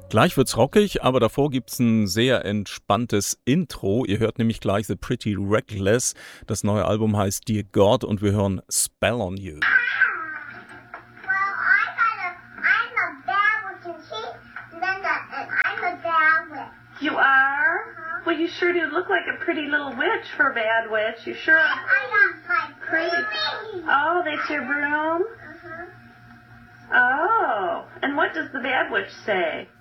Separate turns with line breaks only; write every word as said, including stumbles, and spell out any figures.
Gleich wird's rockig, aber davor gibt's ein sehr entspanntes Intro. Ihr hört nämlich gleich The Pretty Reckless. Das neue Album heißt Dear God und wir hören Spell on You.
Well, I got a, I'm a bad witch, and she's Linda, and I'm a bad witch.
You are? Uh-huh. Well, you sure do look like a pretty little witch for a bad witch. You sure are
I got my
pretty.
broom.
Oh, that's your broom?
Uh-huh.
Oh, and what does the bad witch say?